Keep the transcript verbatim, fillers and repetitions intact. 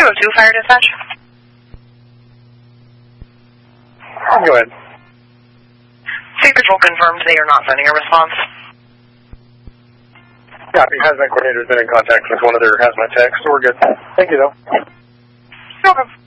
oh two Fire Dispatch. Go ahead. Sea Patrol confirmed they are not sending a response. Copy. Hazmat coordinator has been in contact with one of their hazmat techs, so we're good. Thank you, though. Okay.